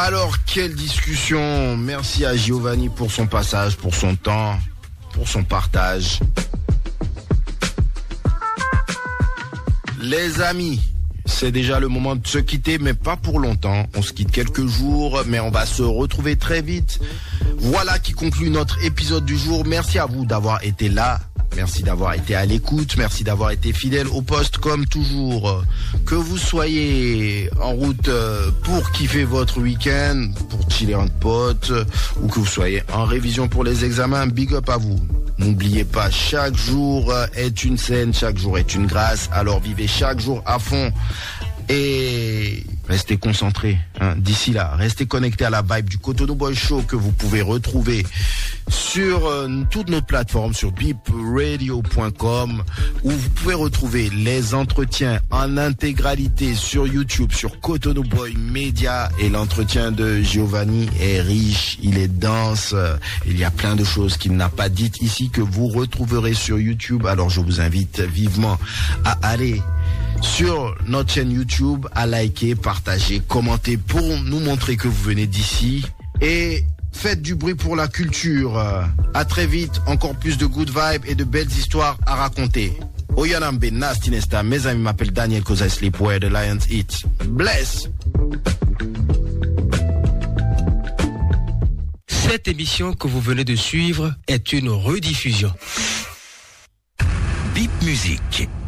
Alors, quelle discussion. Merci à Giovanni pour son passage, pour son temps, pour son partage. Les amis, c'est déjà le moment de se quitter, mais pas pour longtemps. On se quitte quelques jours, mais on va se retrouver très vite. Voilà qui conclut notre épisode du jour. Merci à vous d'avoir été là. Merci d'avoir été à l'écoute, merci d'avoir été fidèle au poste comme toujours. Que vous soyez en route pour kiffer votre week-end, pour chiller entre potes, ou que vous soyez en révision pour les examens, big up à vous. N'oubliez pas, chaque jour est une scène, chaque jour est une grâce, alors vivez chaque jour à fond. Et restez concentrés. D'ici là, restez connectés à la vibe du Cotonou Boy Show que vous pouvez retrouver sur toutes nos plateformes, sur beepradio.com, où vous pouvez retrouver les entretiens en intégralité sur YouTube, sur Cotonou Boy Media. Et l'entretien de Giovanni est riche, il est dense. Il y a plein de choses qu'il n'a pas dites ici que vous retrouverez sur YouTube. Alors je vous invite vivement à aller sur notre chaîne YouTube, à liker, partager, commenter pour nous montrer que vous venez d'ici. Et faites du bruit pour la culture. À très vite, encore plus de good vibes et de belles histoires à raconter. Oyanambe, Nasty Nesta, mes amis m'appellent Daniel cause I sleep where the lions eat. Bless! Cette émission que vous venez de suivre est une rediffusion. Bip Musique.